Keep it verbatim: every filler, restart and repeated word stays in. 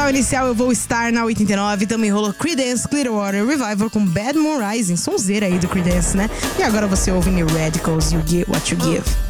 Capital Inicial, eu vou estar na oitenta e nove. Também rolou Creedence Clearwater Revival com Bad Moon Rising. Sonzeira aí do Creedence, né? E agora você ouve New Radicals, You Get What You Give.